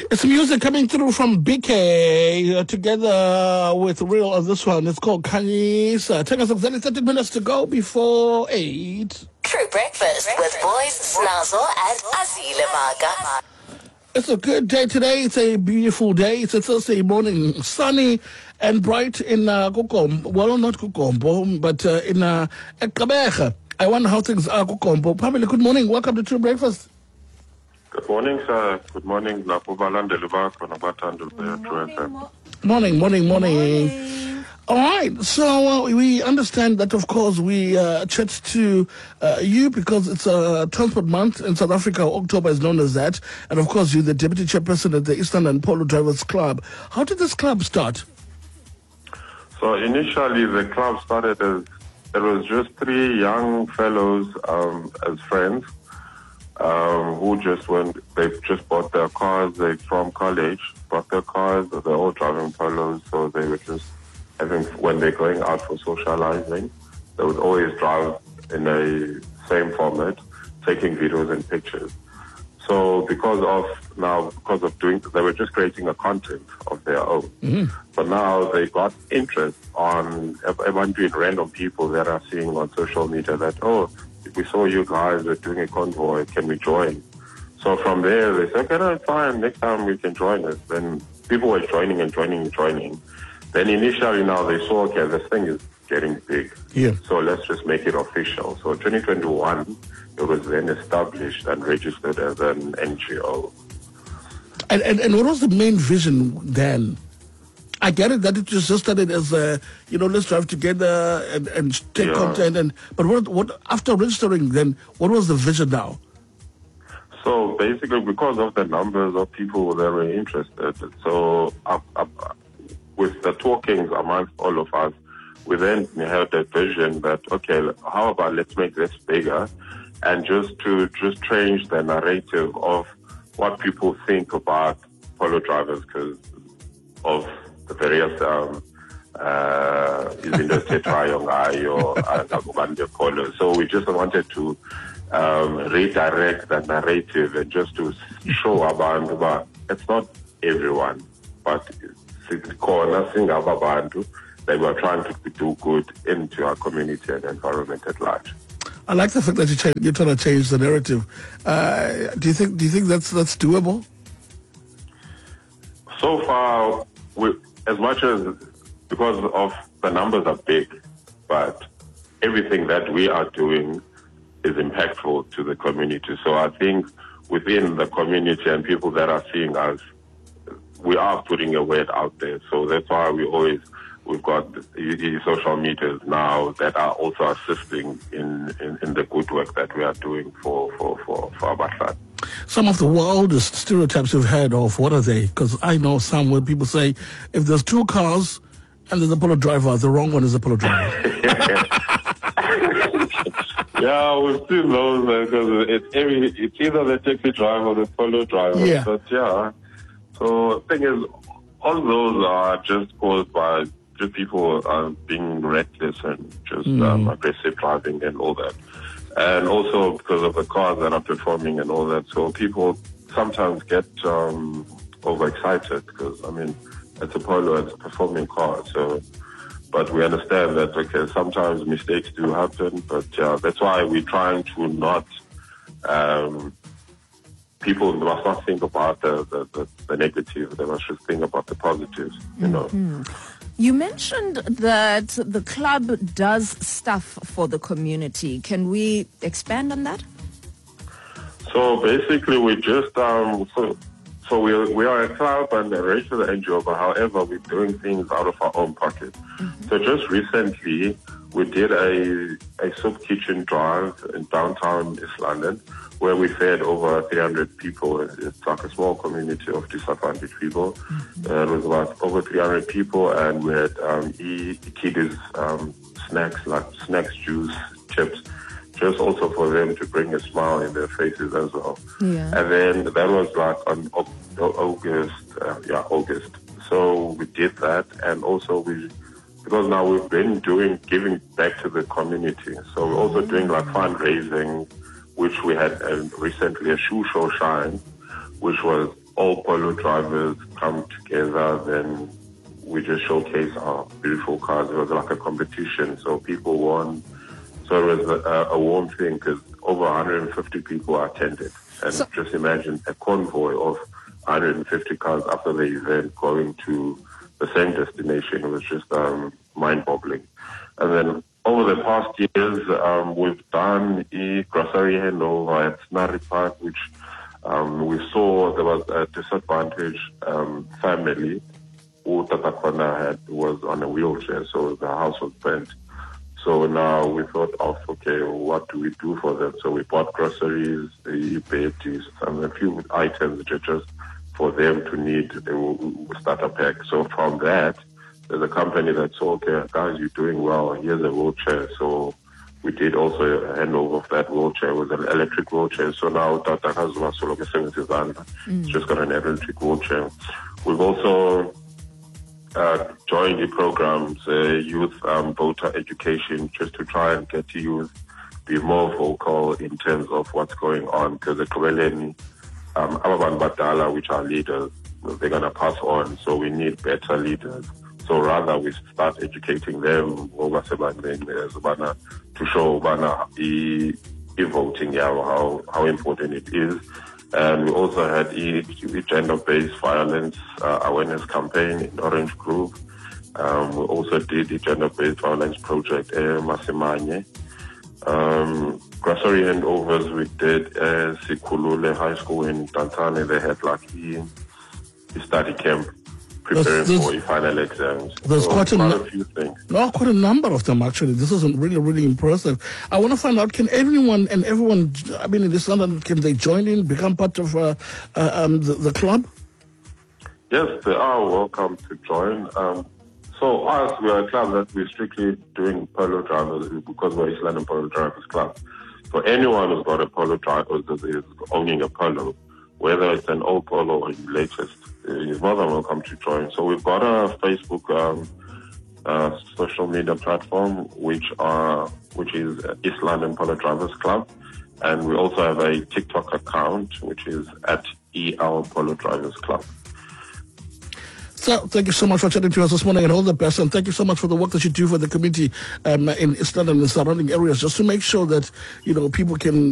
It's music coming through from BK together with Real on this one. It's called Khanyisa. Take us exactly 30 minutes to go before 8. True Breakfast with Boys Snazo and Azile Maga. It's a good day today. It's a beautiful day. It's a Thursday morning, sunny and bright in Kukombo. Well, not Kukombo, but in Ekabeka. I wonder how things are Kukombo. Pamela, good morning. Welcome to True Breakfast. Good morning, sir. Good morning. Morning. All right. So we understand that, of course, we chat to you because it's Transport Month in South Africa. October is known as that. And, of course, you're the Deputy Chairperson at the Eastern and Polo Drivers Club. How did this club start? So initially, the club started as there was just 3 young fellows as friends. Who just they've just bought their cars, they from college, bought their cars, they're all driving polos, so they were just having, when they're going out for socializing, they would always drive in a same format, taking videos and pictures. So because of doing, they were just creating a content of their own. Mm-hmm. But now they got interest on everyone doing random people that are seeing on social media that, we saw you guys are doing a convoy, can we join? So from there, they said, okay, no, fine, next time we can join us. Then people were joining. Then initially now they saw, okay, this thing is getting big. Yeah. So let's just make it official. So 2021, it was then established and registered as an NGO. And what was the main vision then? I get it that it just started as let's drive together and take content. But what after registering then, what was the vision now? So basically, because of the numbers of people that were interested, so with the talkings amongst all of us, we then had that vision that, okay, how about let's make this bigger and just change the narrative of what people think about polo drivers because of the various so we just wanted to redirect that narrative and just to show about it's not everyone, but they were trying to do good into our community and environment at large. I like the fact that you're trying to change the narrative. Do you think that's doable? So far, as much as because of the numbers are big, but everything that we are doing is impactful to the community. So I think within the community and people that are seeing us, we are putting a word out there. So that's why we've got the social medias now that are also assisting in the good work that we are doing for our Bahlani. Some of the wildest stereotypes you've heard of, what are they? Because I know some where people say, if there's 2 cars and there's a polo driver, the wrong one is a polo driver. Yeah, we've seen those because it's either the taxi driver or the polo driver. Yeah. But yeah, so the thing is, all those are just caused by just people being reckless and just aggressive driving and all that. And also because of the cars that are performing and all that. So people sometimes get overexcited because, it's a polo, it's a performing car. So, but we understand that, okay, sometimes mistakes do happen. But that's why we're trying to not, people must not think about the negative. They must just think about the positives, you know. Mm-hmm. You mentioned that the club does stuff for the community. Can we expand on that? So basically, we just so we are a club and a registered NGO, but however, we're doing things out of our own pocket. Mm-hmm. So just recently, we did a soup kitchen drive in downtown East London, where we fed over 300 people. It's like a small community of disadvantaged people. Mm-hmm. It was about over 300 people, and we had kiddies snacks, like snacks, juice, chips, just also for them to bring a smile in their faces as well. Yeah. And then that was like on August. So we did that, and also because now we've been giving back to the community. So we're also doing like fundraising, which we had recently a shoe show shine, which was all polo drivers come together, then we just showcase our beautiful cars. It was like a competition, so people won. So it was a warm thing because over 150 people attended. And just imagine a convoy of 150 cars after the event going to the same destination. It was just mind-boggling. And then over the past years, we've done a grocery handover at Snarri Park, which we saw there was a disadvantaged family who Tatakwana was on a wheelchair, so the house was burnt. So now we thought of, okay, what do we do for them? So we bought groceries, babies, and a few items just for them to need a starter pack. So from that, there's a company that said, okay, guys, you're doing well. Here's a wheelchair. So we did also a handover of that wheelchair. It was an electric wheelchair. So now Tata Kazuma Solo it's just got an electric wheelchair. We've also joined the programs, youth voter education, just to try and get youth be more vocal in terms of what's going on. Because the Kobeleni, Ababan Badala, which are leaders, they're going to pass on. So we need better leaders. So rather we start educating them to show voting, how important it is. And we also had a gender-based violence awareness campaign in Orange Grove. We also did the gender-based violence project in Masimanye. Grocery handovers we did at Sikulule High School in Tantane. They had like a study camp preparing for final exams. There's so quite a few things. No, quite a number of them actually. This is really, really impressive. I want to find out, can everyone, I mean, in this London, can they join in, become part of the club? Yes, they are welcome to join. So us, we are a club that we're strictly doing polo drivers because we're East London Polo Drivers Club. So anyone who's got a polo driver is owning a polo, whether it's an old polo or the latest, you're more than welcome to join. So we've got a Facebook social media platform, which is East London Polo Drivers Club. And we also have a TikTok account, which is at EL Polo Drivers Club. So thank you so much for chatting to us this morning and all the best. And thank you so much for the work that you do for the community in East London and the surrounding areas, just to make sure that, people can